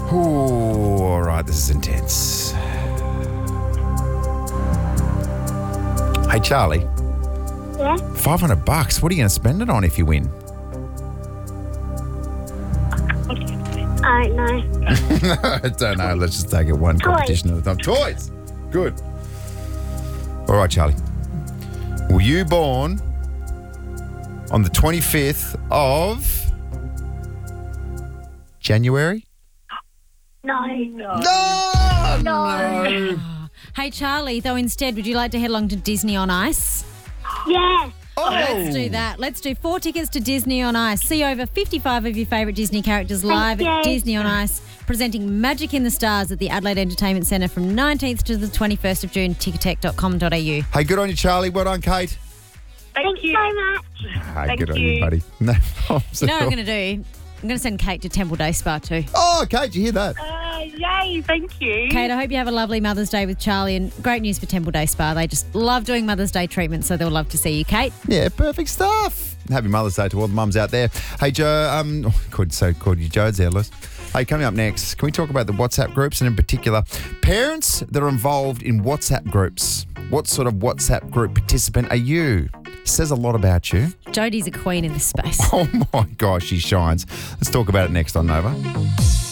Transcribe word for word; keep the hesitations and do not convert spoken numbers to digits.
Ooh, all right, this is intense. Hey, Charlie. Yeah? five hundred bucks. What are you going to spend it on if you win? I don't know. I don't know. Let's just take it one competition at a time. Toys. Good. All right, Charlie. Were you born on the twenty-fifth of January? No. No! No. Hey, Charlie, though instead, would you like to head along to Disney on Ice? Yeah. Oh. Let's do that. Let's do four tickets to Disney on Ice. See over fifty-five of your favourite Disney characters live Thank at you. Disney on Ice, presenting Magic in the Stars at the Adelaide Entertainment Centre from nineteenth to the twenty-first of June. ticketek dot com dot a u. Hey, good on you, Charlie. Well done, Kate. Thank you so much. Hey, Thank good on you, you. buddy. No problems You know at what I'm all. going to do? I'm going to send Kate to Temple Day Spa too. Oh, Kate, did you hear that? Uh, yay, thank you. Kate, I hope you have a lovely Mother's Day with Charlie, and great news for Temple Day Spa. They just love doing Mother's Day treatments, so they'll love to see you, Kate. Yeah, perfect stuff. Happy Mother's Day to all the mums out there. Hey, Joe, um, oh, could so called you Joe's there, Liz. Hey, coming up next, can we talk about the WhatsApp groups and in particular parents that are involved in WhatsApp groups? What sort of WhatsApp group participant are you? Says a lot about you. Jodie's a queen in this space. Oh my gosh, she shines. Let's talk about it next on Nova.